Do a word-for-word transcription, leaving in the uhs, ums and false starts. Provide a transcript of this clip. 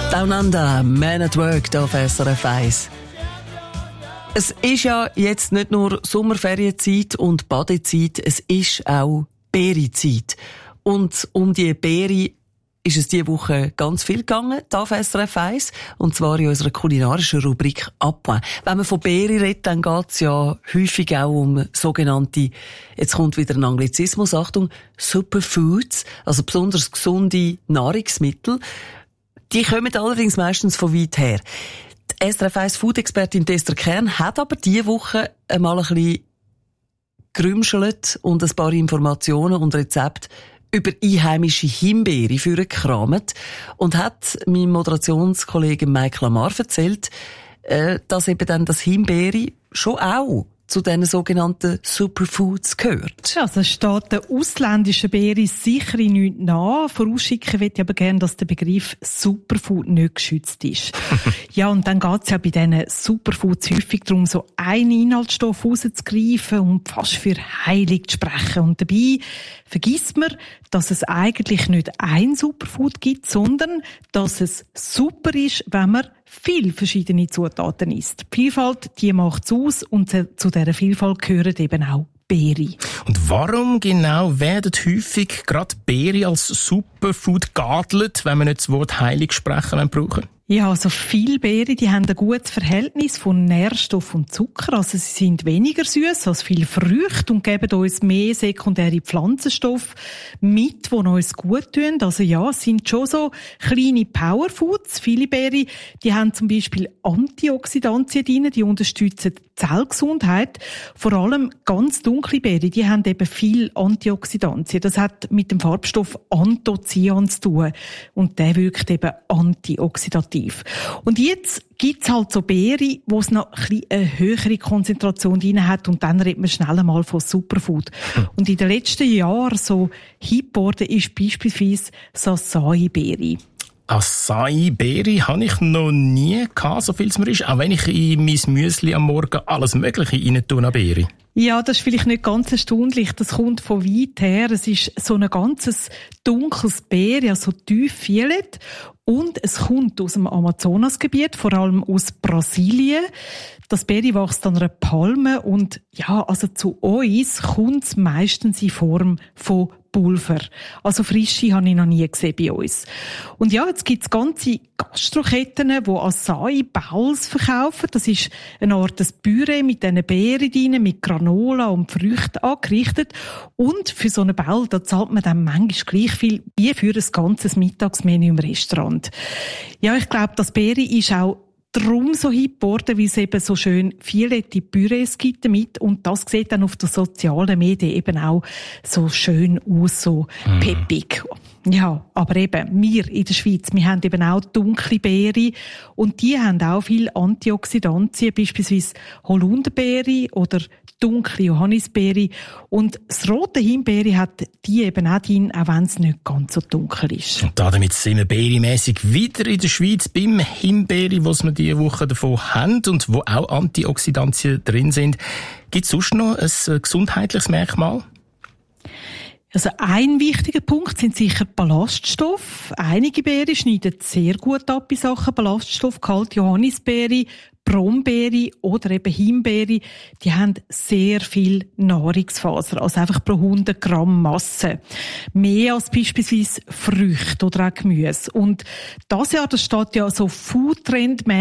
Down Under, Man at Work, hier auf S R F eins. Es ist ja jetzt nicht nur Sommerferienzeit und Badezeit, es ist auch Beerenzeit. Und um die Beere ist es diese Woche ganz viel gegangen, hier auf S R F eins. Und zwar in unserer kulinarischen Rubrik «Appoint». Wenn man von Beere redet, dann geht es ja häufig auch um sogenannte, jetzt kommt wieder ein Anglizismus, Achtung, Superfoods, also besonders gesunde Nahrungsmittel. Die kommen allerdings meistens von weit her. Die S R F eins Food-Expertin Esther Kern hat aber diese Woche einmal ein bisschen gerümschelt und ein paar Informationen und Rezepte über einheimische Himbeere vorgekramt und hat meinem Moderationskollegen Mike Lamar erzählt, dass eben dann das Himbeere schon auch zu diesen sogenannten Superfoods gehört. Also steht der ausländischen Beere sicher nichts nach. Vorausschicken möchte ich aber gerne, dass der Begriff Superfood nicht geschützt ist. Ja, und dann geht es ja bei diesen Superfoods häufig darum, so einen Inhaltsstoff rauszugreifen und fast für heilig zu sprechen. Und dabei vergisst man, dass es eigentlich nicht ein Superfood gibt, sondern dass es super ist, wenn man viele verschiedene Zutaten isst. Die Vielfalt, die macht's aus und zu dieser Vielfalt gehören eben auch Beere. Und warum genau werden häufig gerade Beere als Superfood geadelt, wenn wir nicht das Wort heilig sprechen brauchen? Ja, also viele Beeren, die haben ein gutes Verhältnis von Nährstoff und Zucker. Also sie sind weniger süß als viele Früchte und geben uns mehr sekundäre Pflanzenstoffe mit, die uns gut tun. Also ja, es sind schon so kleine Powerfoods. Viele Beeren, die haben zum Beispiel Antioxidantien drin, die unterstützen die Zellgesundheit. Vor allem ganz dunkle Beeren, die haben eben viel Antioxidantien. Das hat mit dem Farbstoff Anthocyan zu tun. Und der wirkt eben antioxidativ. Und jetzt gibt's halt so Beeren, wo es noch ein bisschen eine höhere Konzentration drin hat und dann redet man schnell mal von Superfood. Und in den letzten Jahren so hip geworden ist beispielsweise Acai-Beere. Acai-Beere habe ich noch nie gehabt, so viel es mir ist. Auch wenn ich in mein Müsli am Morgen alles Mögliche rein tue an Beere. Ja, das ist vielleicht nicht ganz erstaunlich. Das kommt von weit her. Es ist so ein ganzes dunkles Beere, also tief violett. Und es kommt aus dem Amazonasgebiet, vor allem aus Brasilien. Das Beere wächst an einer Palme und ja, also zu uns kommt es meistens in Form von Pulver. Also frische habe ich noch nie gesehen bei uns. Und ja, jetzt gibt es ganze Gastroketten, die Acai Bowls verkaufen. Das ist eine Art des Püree mit diesen Beeren drin, mit Granola und Früchten angerichtet. Und für so einen Bowl, da zahlt man dann manchmal gleich viel wie für ein ganzes Mittagsmenü im Restaurant. Ja, ich glaube, das Beere ist auch darum so hip geworden, weil es eben so schön violette Pürees gibt damit. Und das sieht dann auf den sozialen Medien eben auch so schön aus, so mm. peppig. Ja, aber eben, wir in der Schweiz, wir haben eben auch dunkle Beeren und die haben auch viel Antioxidantien, beispielsweise Holunderbeere oder dunkle Johannisbeere. Und das rote Himbeere hat die eben auch drin, auch wenn es nicht ganz so dunkel ist. Und damit sind wir beeremässig wieder in der Schweiz beim Himbeere, was wir diese Woche davon haben und wo auch Antioxidantien drin sind. Gibt es sonst noch ein gesundheitliches Merkmal? Also ein wichtiger Punkt sind sicher Ballaststoffe. Einige Beeren schneiden sehr gut ab in Sachen Ballaststoffgehalt. Johannisbeere, Brombeere oder eben Himbeere, die haben sehr viel Nahrungsfaser, also einfach pro hundert Gramm Masse. Mehr als beispielsweise Früchte oder auch Gemüse. Und das Jahr, das steht ja so Foodtrend